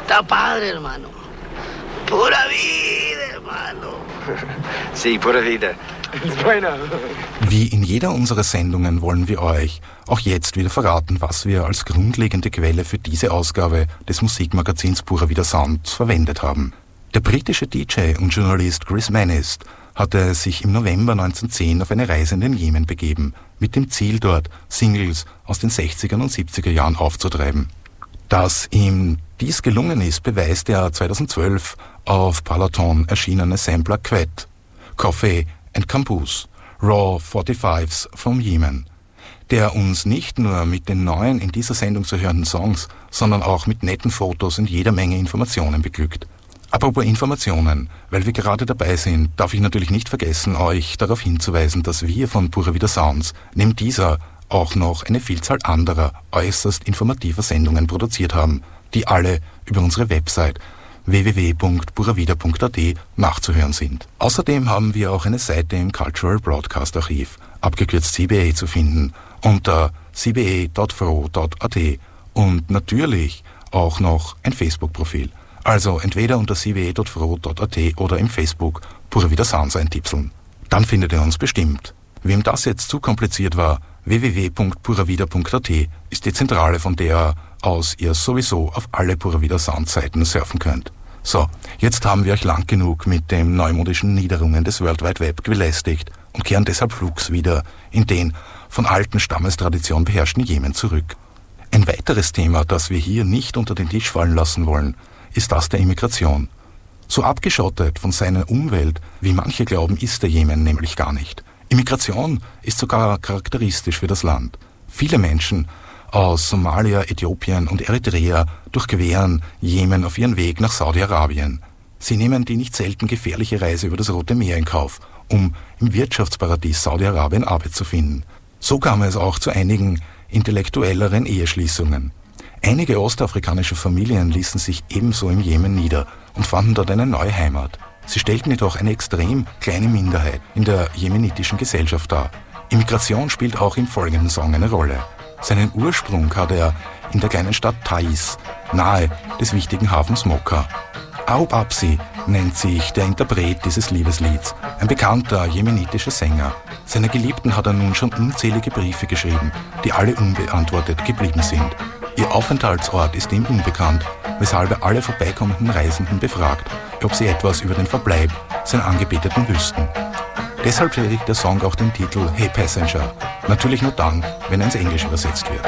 Está padre, hermano. Pura vida, hermano. Sí, pura vida. Bueno. Wie in jeder unserer Sendungen wollen wir euch auch jetzt wieder verraten, was wir als grundlegende Quelle für diese Ausgabe des Musikmagazins Pura Vida Sound verwendet haben. Der britische DJ und Journalist Chris Manist hatte sich im November 1910 auf eine Reise in den Jemen begeben, mit dem Ziel dort Singles aus den 60er und 70er Jahren aufzutreiben. Dass ihm dies gelungen ist, beweist der 2012 auf Palaton erschienene Sampler Quet, Coffee and Caboose, Raw 45s from Yemen, der uns nicht nur mit den neuen in dieser Sendung zu hörenden Songs, sondern auch mit netten Fotos und jeder Menge Informationen beglückt. Apropos Informationen, weil wir gerade dabei sind, darf ich natürlich nicht vergessen, euch darauf hinzuweisen, dass wir von Pura Vida Sounds neben dieser auch noch eine Vielzahl anderer äußerst informativer Sendungen produziert haben, die alle über unsere Website www.puravida.at nachzuhören sind. Außerdem haben wir auch eine Seite im Cultural Broadcast Archiv, abgekürzt CBA, zu finden, unter cba.fro.at und natürlich auch noch ein Facebook-Profil. Also entweder unter cba.fro.at oder im Facebook Pura Vida Sounds eintipseln. Dann findet ihr uns bestimmt. Wem das jetzt zu kompliziert war, www.puravida.at ist die Zentrale, von der aus ihr sowieso auf alle Pura Vida Sound Seiten surfen könnt. So, jetzt haben wir euch lang genug mit den neumodischen Niederungen des World Wide Web belästigt und kehren deshalb flugs wieder in den von alten Stammestraditionen beherrschten Jemen zurück. Ein weiteres Thema, das wir hier nicht unter den Tisch fallen lassen wollen, ist das der Immigration. So abgeschottet von seiner Umwelt, wie manche glauben, ist der Jemen nämlich gar nicht. Immigration ist sogar charakteristisch für das Land. Viele Menschen aus Somalia, Äthiopien und Eritrea durchqueren Jemen auf ihren Weg nach Saudi-Arabien. Sie nehmen die nicht selten gefährliche Reise über das Rote Meer in Kauf, um im Wirtschaftsparadies Saudi-Arabien Arbeit zu finden. So kam es auch zu einigen intellektuelleren Eheschließungen. Einige ostafrikanische Familien ließen sich ebenso im Jemen nieder und fanden dort eine neue Heimat. Sie stellten jedoch eine extrem kleine Minderheit in der jemenitischen Gesellschaft dar. Immigration spielt auch im folgenden Song eine Rolle. Seinen Ursprung hat er in der kleinen Stadt Taiz, nahe des wichtigen Hafens Mokka. Aub Absi nennt sich der Interpret dieses Liebeslieds, ein bekannter jemenitischer Sänger. Seiner Geliebten hat er nun schon unzählige Briefe geschrieben, die alle unbeantwortet geblieben sind. Ihr Aufenthaltsort ist ihm unbekannt, weshalb er alle vorbeikommenden Reisenden befragt, ob sie etwas über den Verbleib seiner Angebeteten wüssten. Deshalb trägt der Song auch den Titel Hey Passenger, natürlich nur dann, wenn er ins Englische übersetzt wird.